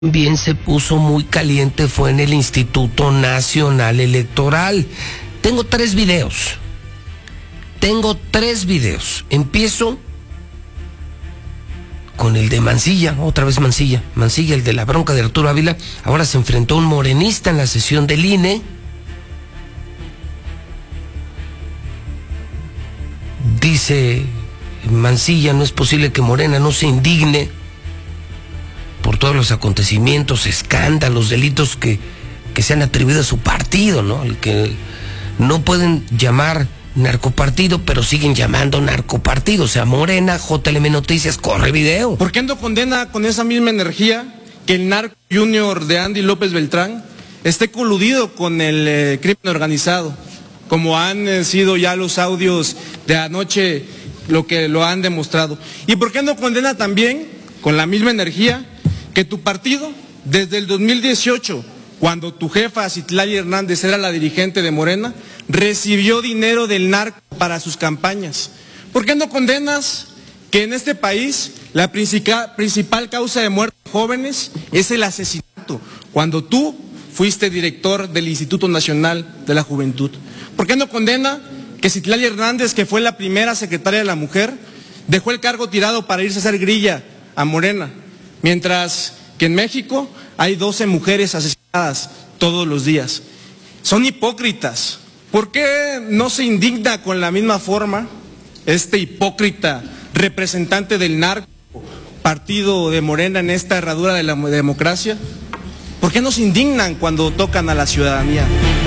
También se puso muy caliente fue en el Instituto Nacional Electoral. Tengo tres videos. Empiezo con el de Mancilla, otra vez Mancilla, el de la bronca de Arturo Ávila. Ahora se enfrentó a un morenista en la sesión del INE. Dice Mancilla, no es posible que Morena no se indigne por todos los acontecimientos, escándalos, delitos que se han atribuido a su partido, ¿no? El que no pueden llamar narcopartido, pero siguen llamando narcopartido. O sea, Morena, JLM Noticias, corre video. ¿Por qué no condena con esa misma energía que el narco junior de Andy López Beltrán esté coludido con el crimen organizado? Como han sido ya los audios de anoche lo que lo han demostrado. ¿Y por qué no condena también con la misma energía que tu partido, desde el 2018, cuando tu jefa Citlali Hernández era la dirigente de Morena, recibió dinero del narco para sus campañas? ¿Por qué no condenas que en este país la principal causa de muerte de jóvenes es el asesinato, cuando tú fuiste director del Instituto Nacional de la Juventud? ¿Por qué no condena que Citlali Hernández, que fue la primera secretaria de la mujer, dejó el cargo tirado para irse a hacer grilla a Morena? Mientras que en México hay 12 mujeres asesinadas todos los días. Son hipócritas. ¿Por qué no se indigna con la misma forma este hipócrita representante del narco partido de Morena en esta herradura de la democracia? ¿Por qué no se indignan cuando tocan a la ciudadanía?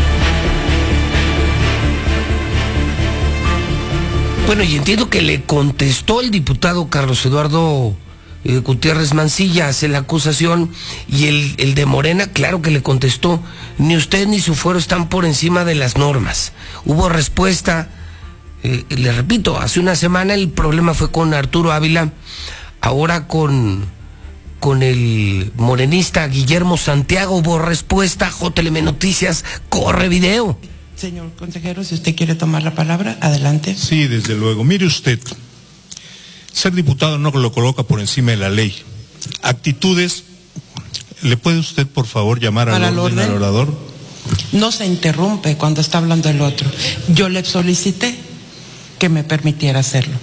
Bueno, y entiendo que le contestó el diputado Carlos Eduardo Gutiérrez Mancilla, hace la acusación, y el de Morena, claro que le contestó: ni usted ni su fuero están por encima de las normas. Hubo respuesta, le repito, hace una semana el problema fue con Arturo Ávila, ahora con el morenista Guillermo Santiago hubo respuesta. JLM Noticias, corre video. Señor consejero, si usted quiere tomar la palabra, adelante. Sí, desde luego. Mire usted, ser diputado no lo coloca por encima de la ley. Actitudes, ¿le puede usted por favor llamar al orden al orador? No se interrumpe cuando está hablando el otro. Yo le solicité que me permitiera hacerlo.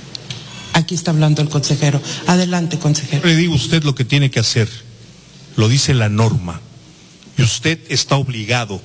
Aquí está hablando el consejero. Adelante, consejero. Le digo a usted lo que tiene que hacer. Lo dice la norma. Y usted está obligado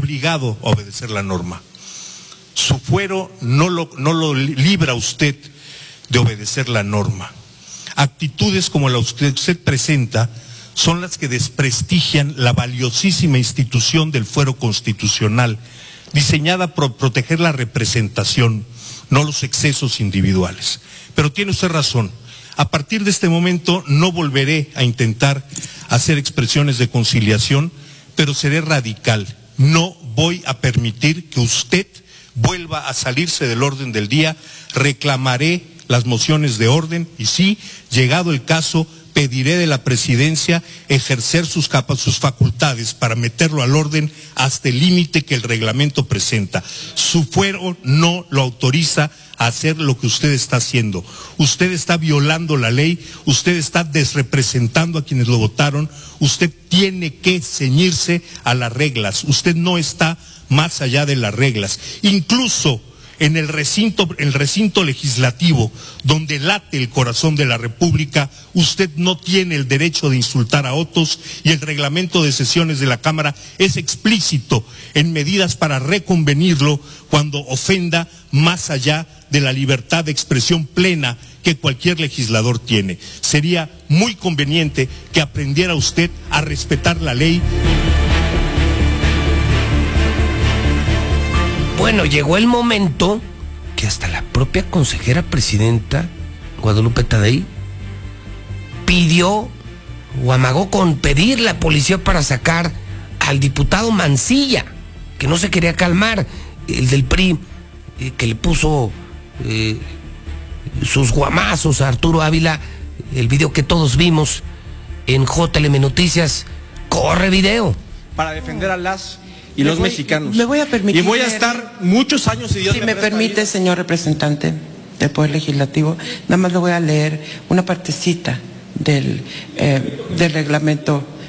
a obedecer la norma. Su fuero no lo libra usted de obedecer la norma. Actitudes como las que usted presenta son las que desprestigian la valiosísima institución del fuero constitucional, diseñada por proteger la representación, no los excesos individuales. Pero tiene usted razón. A partir de este momento no volveré a intentar hacer expresiones de conciliación, pero seré radical. No voy a permitir que usted vuelva a salirse del orden del día. Reclamaré las mociones de orden y sí, llegado el caso, pediré de la presidencia ejercer sus facultades para meterlo al orden hasta el límite que el reglamento presenta. Su fuero no lo autoriza a hacer lo que usted está haciendo. Usted está violando la ley, usted está desrepresentando a quienes lo votaron, usted tiene que ceñirse a las reglas, usted no está más allá de las reglas. Incluso en el recinto legislativo, donde late el corazón de la República, usted no tiene el derecho de insultar a otros, y el reglamento de sesiones de la Cámara es explícito en medidas para reconvenirlo cuando ofenda más allá de la libertad de expresión plena que cualquier legislador tiene. Sería muy conveniente que aprendiera usted a respetar la ley. Bueno, llegó el momento que hasta la propia consejera presidenta, Guadalupe Tadei, pidió o amagó con pedir la policía para sacar al diputado Mancilla, que no se quería calmar, el del PRI, que le puso sus guamazos a Arturo Ávila, el video que todos vimos en JLM Noticias, corre video. Para defender a las y los mexicanos. Me voy a permitir. Y voy a estar muchos años, si Dios me permite, señor representante del Poder Legislativo, nada más le voy a leer una partecita del reglamento